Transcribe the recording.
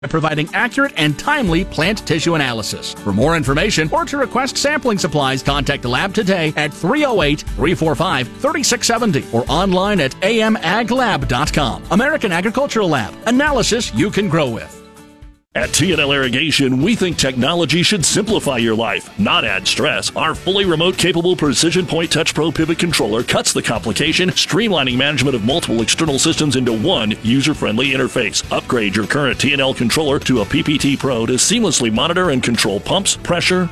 providing accurate and timely plant tissue analysis. For more information or to request sampling supplies, contact the lab today at 308-345-3670 or online at amaglab.com. American Agricultural Lab. Analysis you can grow with. At T&L Irrigation, we think technology should simplify your life, not add stress. Our fully remote capable Precision Point Touch Pro pivot controller cuts the complication, streamlining management of multiple external systems into one user-friendly interface. Upgrade your current T&L controller to a PPT Pro to seamlessly monitor and control pumps, pressure,